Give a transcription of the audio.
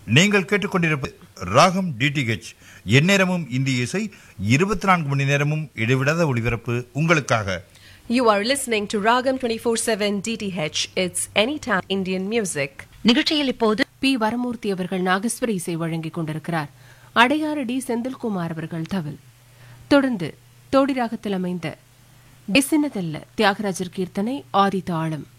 நீங்கள் கேட்டுக்கொண்டிருப்பது ராகம் டிடிஹெச். எந்நேரமும் இந்திய இசை, 24 மணி நேரமும் இடைவிடாத ஒளிபரப்பு உங்களுக்காக. You are listening to Ragam 24/7 DTH. It's anytime Indian music. நிகழ்ச்சியில் இப்போது பி. வரமூர்த்தி அவர்கள் நாகஸ்வர இசை வழங்கிக் கொண்டிருக்கிறார். அடையாறு டி. செந்தில்குமார் அவர்கள் தவில். தொடர்ந்து தோடி ராகத்தில் அமைந்த டெசினதல்ல தியாகராஜர் கீர்த்தனை ஆதி தாளம்.